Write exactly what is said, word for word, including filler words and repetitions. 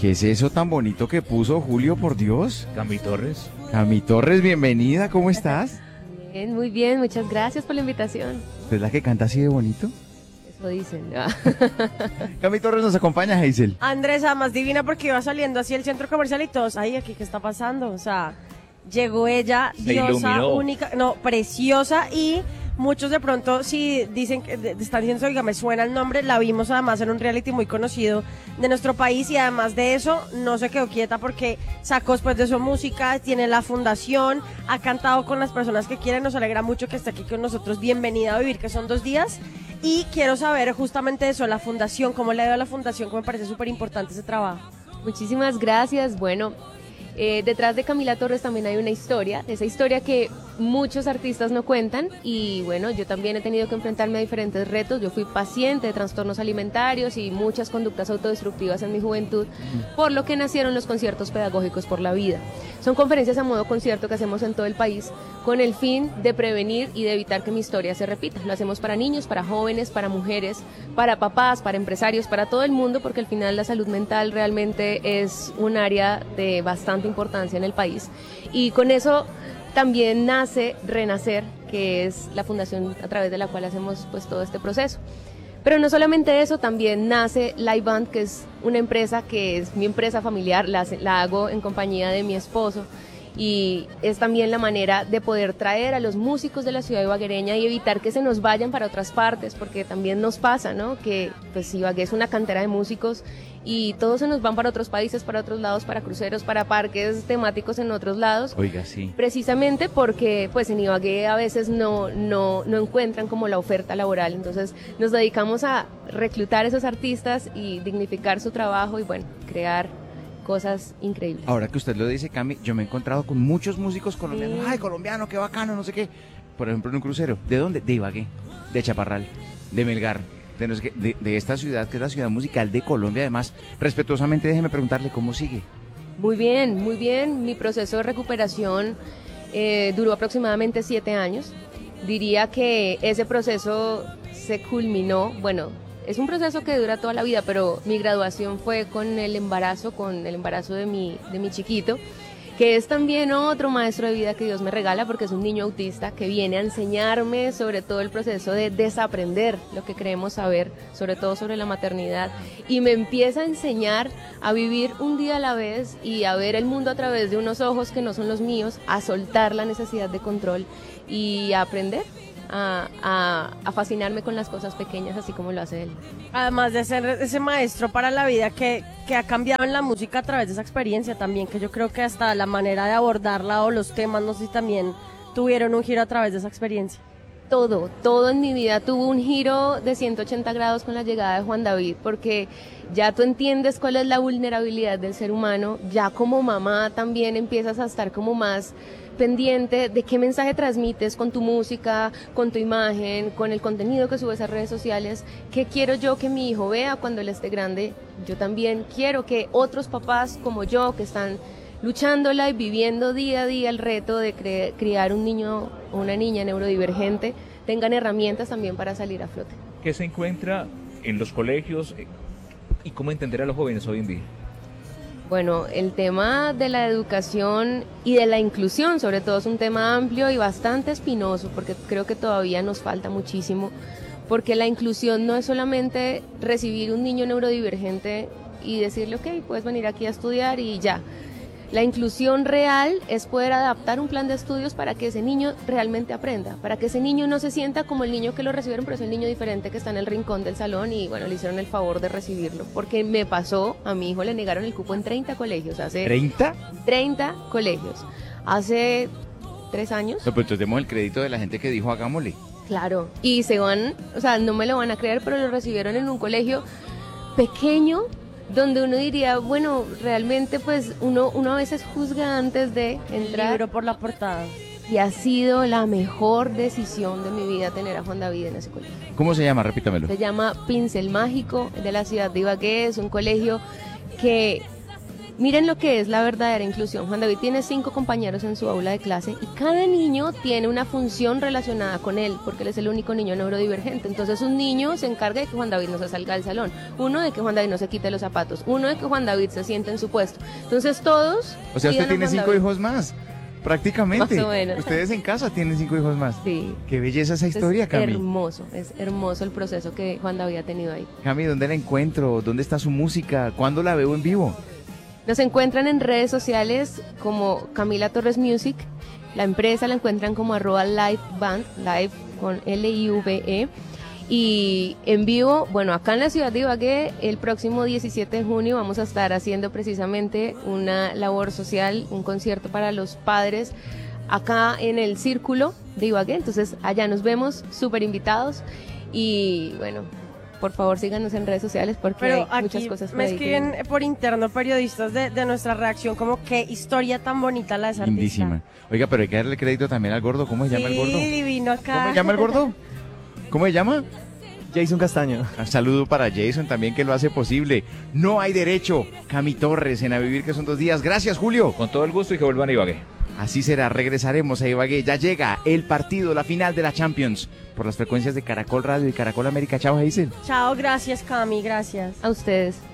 ¿Qué es eso tan bonito que puso Julio, por Dios? Cami Torres. Cami Torres, bienvenida, ¿cómo estás? Bien, muy bien, muchas gracias por la invitación. ¿Usted es la que canta así de bonito? Eso dicen. Cami Torres nos acompaña, Hazel. Andresa, más divina porque iba saliendo así el centro comercial y todos, ay, aquí, ¿qué está pasando? O sea, llegó ella, Se diosa, iluminó. única, no, preciosa, y muchos de pronto, si dicen que de- están diciendo, oiga, me suena el nombre, la vimos además en un reality muy conocido de nuestro país, y además de eso, no se quedó quieta porque sacó después de su música, tiene la fundación, ha cantado con las personas que quieren, nos alegra mucho que esté aquí con nosotros, bienvenida a Vivir, que son dos días, y quiero saber justamente eso, la fundación, cómo le ha ido a la fundación, que me parece súper importante ese trabajo. Muchísimas gracias. Bueno, eh, detrás de Camila Torres también hay una historia, esa historia que muchos artistas no cuentan, y bueno, yo también he tenido que enfrentarme a diferentes retos. Yo fui paciente de trastornos alimentarios y muchas conductas autodestructivas en mi juventud, por lo que nacieron los conciertos pedagógicos por la vida. Son conferencias a modo concierto que hacemos en todo el país con el fin de prevenir y de evitar que mi historia se repita. Lo hacemos para niños, para jóvenes, para mujeres, para papás, para empresarios, para todo el mundo, porque al final la salud mental realmente es un área de bastante importancia en el país. Y con eso también nace Renacer, que es la fundación a través de la cual hacemos pues todo este proceso. Pero no solamente eso, también nace Live Band, que es una empresa que es mi empresa familiar, la, hace- la hago en compañía de mi esposo, y es también la manera de poder traer a los músicos de la ciudad ibaguereña y evitar que se nos vayan para otras partes, porque también nos pasa, ¿no? Que pues Ibagué es una cantera de músicos y todos se nos van para otros países, para otros lados, para cruceros, para parques temáticos en otros lados. Oiga, sí. Precisamente porque pues en Ibagué a veces no, no, no encuentran como la oferta laboral, entonces nos dedicamos a reclutar esos artistas y dignificar su trabajo y bueno, crear cosas increíbles. Ahora que usted lo dice, Cami, yo me he encontrado con muchos músicos colombianos. Sí. Ay, colombiano, qué bacano, no sé qué. Por ejemplo, en un crucero. ¿De dónde? De Ibagué, de Chaparral, de Melgar, de, no sé qué, de, de esta ciudad que es la ciudad musical de Colombia. Además, respetuosamente, déjeme preguntarle cómo sigue. Muy bien, muy bien. Mi proceso de recuperación eh, duró aproximadamente siete años. Diría que ese proceso se culminó, bueno, es un proceso que dura toda la vida, pero mi graduación fue con el embarazo, con el embarazo de mi, de mi chiquito, que es también otro maestro de vida que Dios me regala, porque es un niño autista que viene a enseñarme sobre todo el proceso de desaprender lo que creemos saber, sobre todo sobre la maternidad, y me empieza a enseñar a vivir un día a la vez y a ver el mundo a través de unos ojos que no son los míos, a soltar la necesidad de control y a aprender. A, a, a fascinarme con las cosas pequeñas, así como lo hace él. Además de ser ese maestro para la vida que, que ha cambiado en la música a través de esa experiencia también, que yo creo que hasta la manera de abordarla o los temas, no sé si también tuvieron un giro a través de esa experiencia. Todo, todo en mi vida tuvo un giro de ciento ochenta grados con la llegada de Juan David, porque ya tú entiendes cuál es la vulnerabilidad del ser humano, ya como mamá también empiezas a estar como más pendiente de qué mensaje transmites con tu música, con tu imagen, con el contenido que subes a redes sociales, qué quiero yo que mi hijo vea cuando él esté grande. Yo también quiero que otros papás como yo, que están luchándola y viviendo día a día el reto de cre- criar un niño o una niña neurodivergente, tengan herramientas también para salir a flote. ¿Qué se encuentra en los colegios eh, y cómo entender a los jóvenes hoy en día? Bueno, el tema de la educación y de la inclusión, sobre todo, es un tema amplio y bastante espinoso, porque creo que todavía nos falta muchísimo, porque la inclusión no es solamente recibir un niño neurodivergente y decirle, ok, puedes venir aquí a estudiar y ya. La inclusión real es poder adaptar un plan de estudios para que ese niño realmente aprenda, para que ese niño no se sienta como el niño que lo recibieron, pero es el niño diferente que está en el rincón del salón y bueno, le hicieron el favor de recibirlo. Porque me pasó, a mi hijo le negaron el cupo en treinta colegios, hace ¿treinta? treinta colegios, hace tres años. No, pero entonces demos el crédito de la gente que dijo hagámosle. Claro, y se van, o sea, no me lo van a creer, pero lo recibieron en un colegio pequeño, donde uno diría, bueno, realmente pues uno, uno a veces juzga antes de El entrar. libro por la portada. Y ha sido la mejor decisión de mi vida tener a Juan David en ese colegio. ¿Cómo se llama? Repítamelo. Se llama Pincel Mágico, es de la ciudad de Ibagué, es un colegio que Miren lo que es la verdadera inclusión. Juan David tiene cinco compañeros en su aula de clase y cada niño tiene una función relacionada con él, porque él es el único niño neurodivergente. Entonces un niño se encarga de que Juan David no se salga del salón, uno de que Juan David no se quite los zapatos, uno de que Juan David se siente en su puesto. Entonces todos... O sea, usted cuidan a tiene Juan cinco David. hijos más, prácticamente. Más o menos. Ustedes en casa tienen cinco hijos más. Sí. Qué belleza esa historia, Es Cami. hermoso, es hermoso el proceso que Juan David ha tenido ahí. Cami, ¿dónde la encuentro? ¿Dónde está su música? ¿Cuándo la veo en vivo? Nos encuentran en redes sociales como Camila Torres Music. La empresa la encuentran como arroba live band, live con L I V E. Y en vivo, bueno, acá en la ciudad de Ibagué, el próximo diecisiete de junio vamos a estar haciendo precisamente una labor social, un concierto para los padres, acá en el Círculo de Ibagué. Entonces allá nos vemos, súper invitados. Y bueno, por favor síganos en redes sociales porque Pero hay aquí muchas cosas me por ahí que- escriben por interno periodistas de, de nuestra reacción como qué historia tan bonita la de esa artista. Lindísima. Oiga, pero hay que darle crédito también al gordo. ¿Cómo se llama el gordo? Sí, divino acá. ¿Cómo se llama el gordo? ¿Cómo se llama? Jason Castaño. Un saludo para Jason también que lo hace posible. No hay derecho. Cami Torres en A Vivir que son dos días. Gracias, Julio. Con todo el gusto y que vuelvan a Ibagué. Así será, regresaremos a Ibagué. Ya llega el partido, la final de la Champions. Por las frecuencias de Caracol Radio y Caracol América. Chao, Hazel. Chao, gracias Cami, gracias. A ustedes.